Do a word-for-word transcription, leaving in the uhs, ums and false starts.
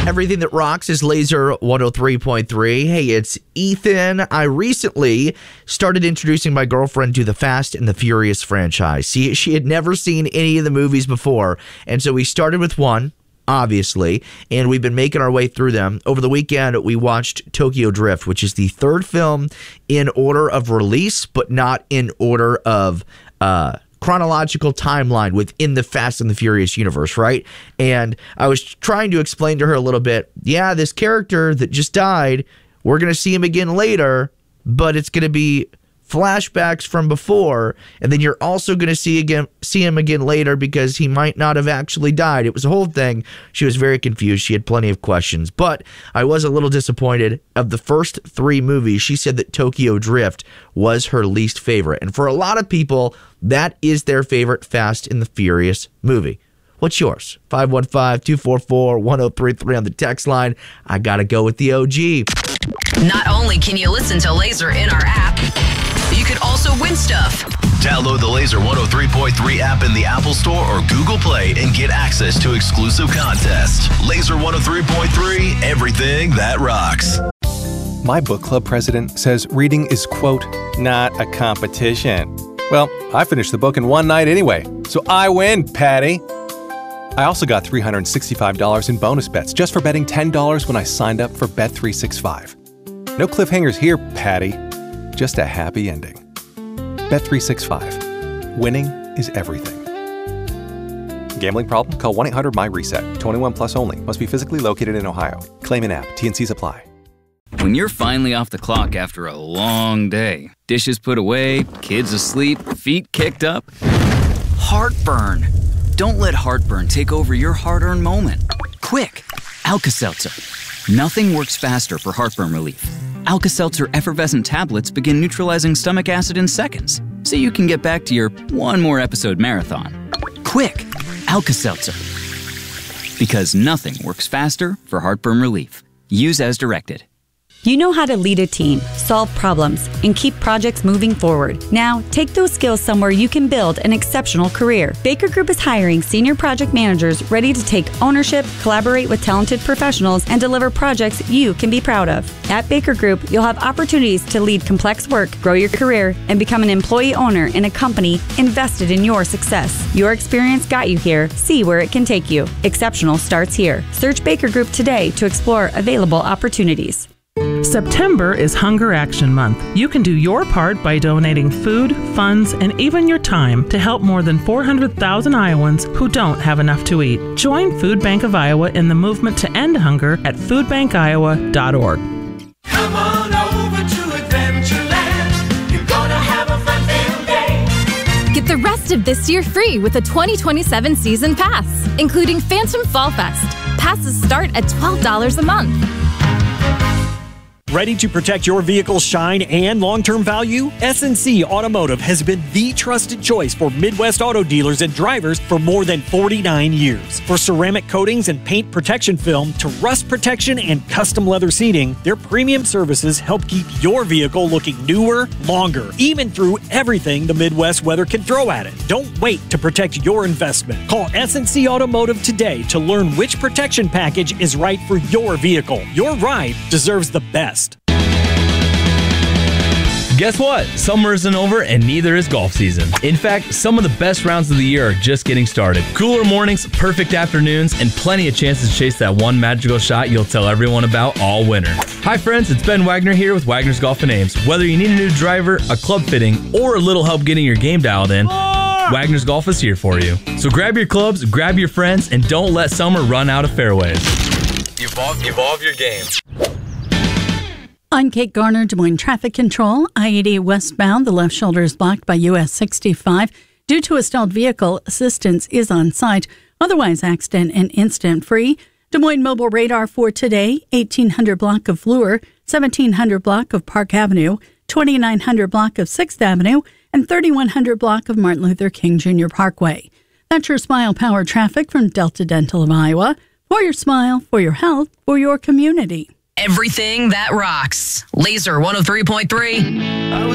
Everything that rocks is Laser one oh three point three. Hey, it's Ethan. I recently started introducing my girlfriend to the Fast and the Furious franchise. See, she had never seen any of the movies before, and so we started with one, obviously, and we've been making our way through them. Over the weekend, we watched Tokyo Drift, which is the third film in order of release, but not in order of uh, chronological timeline within the Fast and the Furious universe, right? And I was trying to explain to her a little bit, yeah, this character that just died, we're going to see him again later, but it's going to be flashbacks from before, and then you're also going to see again see him again later because he might not have actually died. It was a whole thing. She was very confused. She had plenty of questions, but I was a little disappointed. Of the first three movies, she said that Tokyo Drift was her least favorite, and for a lot of people, that is their favorite Fast and the Furious movie. What's yours? five one five, two four four, one oh three three on the text line. I gotta go with the O G. Not only can you listen to Laser in our app, you could also win stuff. Download the Laser one oh three point three app in the Apple Store or Google Play and get access to exclusive contests. Laser one oh three point three, everything that rocks. My book club president says reading is, quote, not a competition. Well, I finished the book in one night anyway, so I win, Patty. I also got three hundred sixty-five dollars in bonus bets just for betting ten dollars when I signed up for Bet three sixty-five. No cliffhangers here, Patty. Just a happy ending. Bet three sixty-five. Winning is everything. Gambling problem? Call one eight hundred M Y reset. twenty-one plus only. Must be physically located in Ohio. Claim in app. T and Cs apply. When you're finally off the clock after a long day, dishes put away, kids asleep, feet kicked up, heartburn. Don't let heartburn take over your hard-earned moment. Quick, Alka-Seltzer. Nothing works faster for heartburn relief. Alka-Seltzer effervescent tablets begin neutralizing stomach acid in seconds, so you can get back to your one more episode marathon. Quick, Alka-Seltzer. Because nothing works faster for heartburn relief. Use as directed. You know how to lead a team, solve problems, and keep projects moving forward. Now, take those skills somewhere you can build an exceptional career. Baker Group is hiring senior project managers ready to take ownership, collaborate with talented professionals, and deliver projects you can be proud of. At Baker Group, you'll have opportunities to lead complex work, grow your career, and become an employee owner in a company invested in your success. Your experience got you here. See where it can take you. Exceptional starts here. Search Baker Group today to explore available opportunities. September is Hunger Action Month. You can do your part by donating food, funds, and even your time to help more than four hundred thousand Iowans who don't have enough to eat. Join Food Bank of Iowa in the movement to end hunger at food bank iowa dot org. Come on over to Adventureland. You're gonna have a fun-filled day. Get the rest of this year free with a twenty twenty-seven season pass, including Phantom Fall Fest. Passes start at twelve dollars a month. Ready to protect your vehicle's shine and long-term value? S and C Automotive has been the trusted choice for Midwest auto dealers and drivers for more than forty-nine years. For ceramic coatings and paint protection film to rust protection and custom leather seating, their premium services help keep your vehicle looking newer, longer, even through everything the Midwest weather can throw at it. Don't wait to protect your investment. Call S and C Automotive today to learn which protection package is right for your vehicle. Your ride deserves the best. Guess what? Summer isn't over and neither is golf season. In fact, some of the best rounds of the year are just getting started. Cooler mornings, perfect afternoons, and plenty of chances to chase that one magical shot you'll tell everyone about all winter. Hi friends, it's Ben Wagner here with Wagner's Golf and Ames. Whether you need a new driver, a club fitting, or a little help getting your game dialed in, Wagner's Golf is here for you. So grab your clubs, grab your friends, and don't let summer run out of fairways. Evolve, evolve your game. I'm Kate Garner, Des Moines Traffic Control. I eighty westbound, the left shoulder is blocked by U S sixty-five. Due to a stalled vehicle, assistance is on site. Otherwise, accident and incident free. Des Moines Mobile Radar for today, eighteen hundred block of Fleur, seventeen hundred block of Park Avenue, twenty-nine hundred block of sixth Avenue, and thirty-one hundred block of Martin Luther King Junior Parkway. That's your Smile Power traffic from Delta Dental of Iowa. For your smile, for your health, for your community. Everything that rocks. Laser one oh three point three.